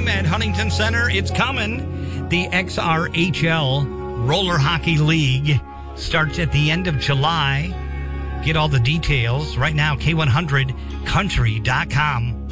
game at Huntington Center. It's coming. The XRHL Roller Hockey League starts at the end of July. Get all the details right now, K100country.com.